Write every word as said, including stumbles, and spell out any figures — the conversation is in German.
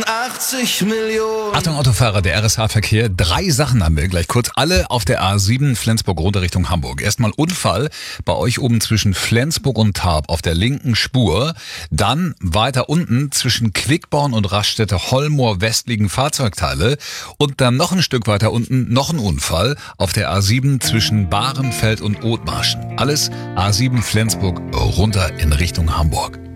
achtzig Millionen. Achtung Autofahrer, der R S H-Verkehr. Drei Sachen haben wir gleich kurz. Alle auf der A sieben Flensburg runter Richtung Hamburg. Erstmal Unfall bei euch oben zwischen Flensburg und Tarp auf der linken Spur. Dann weiter unten zwischen Quickborn und Raststätte Hollmoor westligen Fahrzeugteile. Und dann noch ein Stück weiter unten noch ein Unfall auf der A sieben zwischen Bahrenfeld und Othmarschen. Alles A sieben Flensburg runter in Richtung Hamburg.